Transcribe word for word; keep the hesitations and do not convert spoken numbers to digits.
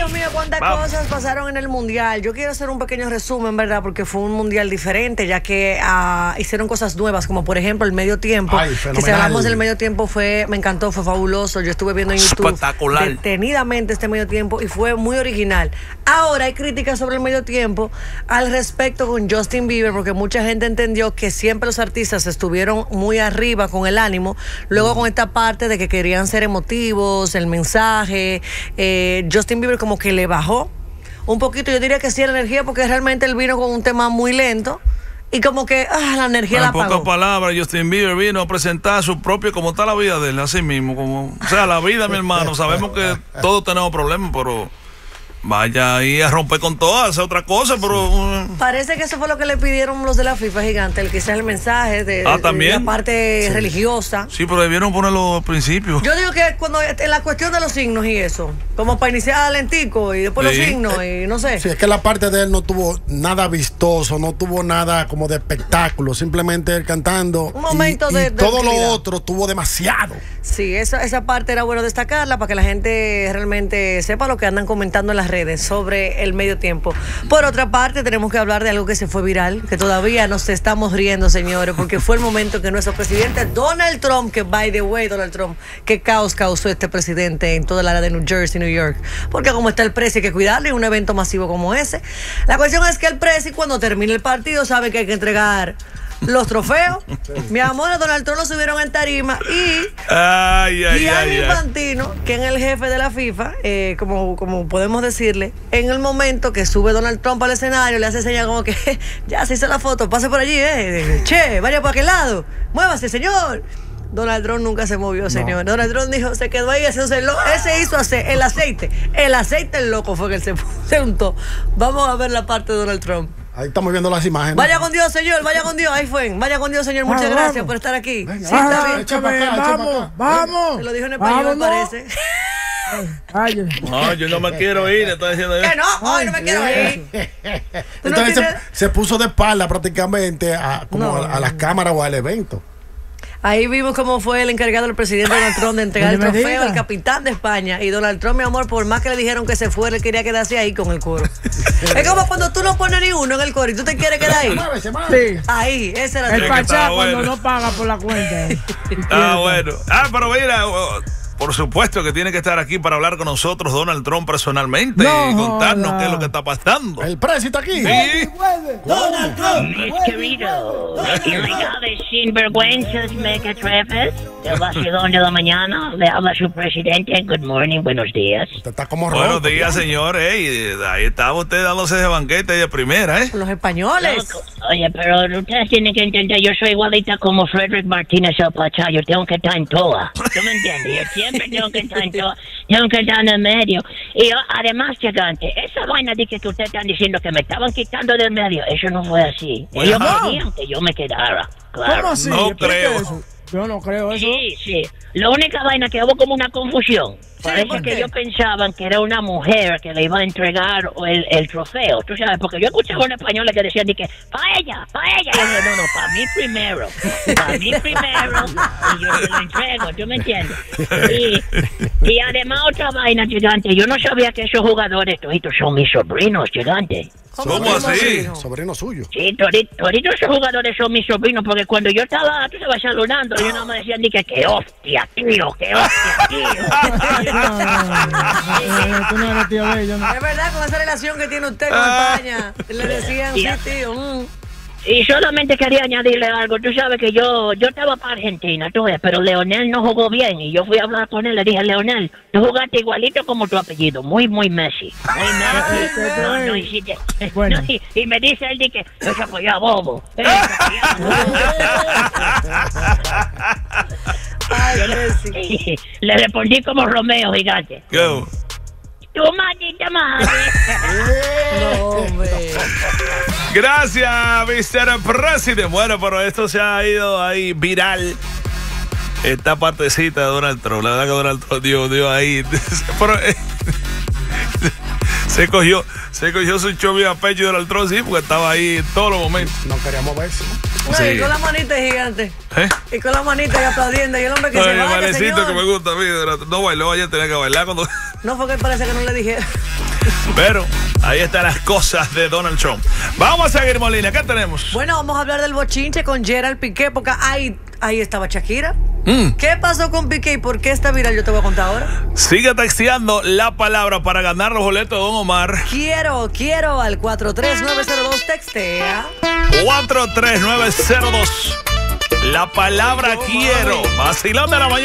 Dios mío, cuántas Vamos. cosas pasaron en el Mundial. Yo quiero hacer un pequeño resumen, ¿verdad? Porque fue un Mundial diferente, ya que uh, hicieron cosas nuevas, como por ejemplo el medio tiempo. Ay, que si hablamos del medio tiempo, fue, me encantó, fue fabuloso. Yo estuve viendo en YouTube espectacular detenidamente este medio tiempo y fue muy original. Ahora hay críticas sobre el medio tiempo al respecto con Justin Bieber, porque mucha gente entendió que siempre los artistas estuvieron muy arriba con el ánimo, luego con esta parte de que querían ser emotivos, el mensaje, eh, Justin Bieber como que le bajó un poquito, yo diría que sí la energía, porque realmente él vino con un tema muy lento y como que ah, la energía en la apagó. En pocas palabras, Justin Bieber vino a presentar su propio, como está la vida de él, así mismo, como, o sea, la vida, mi hermano, sabemos que todos tenemos problemas, pero vaya ahí a romper con todo, hacer otra cosa, pero... Sí. Parece que eso fue lo que le pidieron los de la FIFA, gigante, el quizás el mensaje de, ah, de la parte sí. religiosa. Sí, pero debieron ponerlo al principio. Yo digo que cuando en la cuestión de los signos y eso, como para iniciar lentico y después sí. los signos y no sé. Sí, es que la parte de él no tuvo nada vistoso, no tuvo nada como de espectáculo, simplemente él cantando. Un momento y, de, y de todo lo otro tuvo demasiado. Sí, esa, esa parte era bueno destacarla para que la gente realmente sepa lo que andan comentando en las redes sobre el medio tiempo. Por otra parte, tenemos que hablar de algo que se fue viral, que todavía nos estamos riendo, señores, porque fue el momento que nuestro presidente Donald Trump, que by the way, Donald Trump, qué caos causó este presidente en toda el área de New Jersey, New York, porque como está el presi hay que cuidarle en un evento masivo como ese. La cuestión es que el presi, cuando termine el partido, sabe que hay que entregar los trofeos. Sí. Mi amor, a Donald Trump lo subieron en tarima y ay, ay, Gianni ay, Infantino, que es el jefe de la FIFA, eh, como, como podemos decirle, en el momento que sube Donald Trump al escenario, le hace señal como que ya se hizo la foto, pase por allí, eh, che, vaya por aquel lado, muévase, señor. Donald Trump nunca se movió, señor. No. Donald Trump dijo, se quedó ahí haciéndose el loco. Ese hizo hacer el aceite. El aceite el loco fue que él se, se untó. Vamos a ver la parte de Donald Trump. Ahí estamos viendo las imágenes. Vaya con Dios, señor, vaya con Dios. Ahí fue. Vaya con Dios, señor. Muchas ah, gracias vamos. por estar aquí. Venga, sí, está bien. Echa para acá, vamos, echa para acá. vamos. Se lo dijo en español, parece. Ay, no, yo no me quiero ir, está diciendo yo. Que no, hoy no me quiero ir. Entonces no tienes... se, se puso de espalda prácticamente a, como no, a, a las cámaras o al evento. Ahí vimos cómo fue el encargado del presidente Donald Trump de entregar el trofeo al capitán de España. Y Donald Trump, mi amor, por más que le dijeron que se fuera, él quería quedarse ahí con el coro. Es como cuando tú no pones ni uno en el coro y tú te quieres quedar ahí. Sí. Ahí, ese era el pachá cuando bueno. no paga por la cuenta. Ah, bueno. Ah, pero mira, por supuesto que tiene que estar aquí para hablar con nosotros Donald Trump personalmente no, y contarnos hola. qué es lo que está pasando. El presidente aquí. Sí. Donald Trump. Mis queridos, ilegales sinvergüenzas mequetrefes, el vacilón de la mañana, le habla su presidente. Good morning, buenos días. Usted está como buenos rojo, días, señor. Ey, ahí estaba usted dándose ese banquete de primera, ¿eh? Los españoles. No, oye, pero ustedes tienen que entender, yo soy igualita como Frederick Martínez el Pachá, yo tengo que estar en toa. ¿Tú me entiendes? Yo siempre tengo que estar en toa, tengo que estar en el medio. Y yo, además, gigante, esa vaina de que ustedes están diciendo que me estaban quitando del medio, eso no fue así. Ellos no. querían que yo me quedara. Claro. ¿Cómo así? No creo. Eso? Yo no creo eso. Sí, sí. La única vaina que hubo como una confusión. Sí, Parece que ellos pensaban que era una mujer que le iba a entregar el, el trofeo. Tú sabes, porque yo escuchaba una española que decían de que, para ella, para ella. Y yo dije, no, no, para mí primero. Para mí primero. Y yo se lo entrego, ¿tú me entiendes? Y, y además otra vaina, gigante. Yo no sabía que esos jugadores, todos son mis sobrinos, gigante. ¿Cómo, ¿Cómo así? Sobrino suyo. Sí, todos esos jugadores son mis sobrinos, porque cuando yo estaba, tú estabas saludando, yo no me decían ni que, que hostia, tío, que hostia, tío. Tú no eres tío de ellos, ¿no? Es verdad, con esa relación que tiene usted con España, le decían, sí, tío. Mm. Y solamente quería añadirle algo. Tú sabes que yo yo estaba para Argentina, tú ves, pero Leonel no jugó bien. Y yo fui a hablar con él, le dije, Leonel, tú jugaste igualito como tu apellido. Muy, muy Messi. Muy Messi. No, no hiciste. Bueno. No, y, y me dice él, que yo se apoyaba bobo. Eh, Ay, le, le respondí como Romeo, gigante. Go. Tu maldita madre. No, hombre. Gracias, mister President. Bueno, pero esto se ha ido ahí viral. Esta partecita de Donald Trump. La verdad que Donald Trump dio, dio ahí. Pero, eh, se cogió, se cogió su chovio a pecho de Donald Trump, sí, porque estaba ahí en todos los momentos. No queríamos verse, ¿no? No, Sí. y con la manita gigante. ¿Eh? Y con la manita y aplaudiendo. Y el hombre que No, se el vaya, bailecito señor. que me gusta a mí. No bailó, ayer tenía que bailar cuando... No, fue que parece que no le dije. Pero ahí están las cosas de Donald Trump. Vamos a seguir, Molina. ¿Qué tenemos? Bueno, vamos a hablar del bochinche con Gerald Piqué, porque ahí, ahí estaba Shakira. Mm. ¿Qué pasó con Piqué y por qué está viral? Yo te voy a contar ahora. Sigue texteando la palabra para ganar los boletos de Don Omar. Quiero, quiero al cuatro tres nueve cero dos, textea. cuatro tres nueve cero dos. La palabra quiero. Vacilón de la mañana.